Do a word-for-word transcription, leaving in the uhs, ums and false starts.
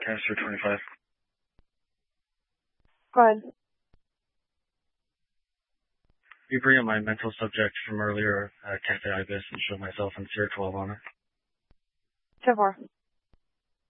Canister twenty-five. Go ahead. You bring up my mental subject from earlier, uh, Cafe Ibis, and show myself in Sierra twelve on it. ten four.